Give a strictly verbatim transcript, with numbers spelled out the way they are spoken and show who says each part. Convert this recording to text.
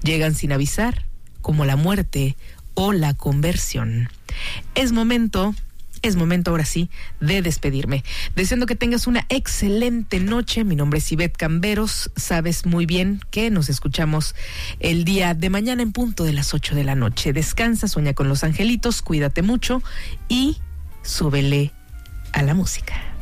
Speaker 1: llegan sin avisar, como la muerte o la conversión. Es momento, es momento ahora sí de despedirme. Deseando que tengas una excelente noche. Mi nombre es Ivette Camberos. Sabes muy bien que nos escuchamos el día de mañana en punto de las ocho de la noche. Descansa, sueña con los angelitos, cuídate mucho y súbele a la música.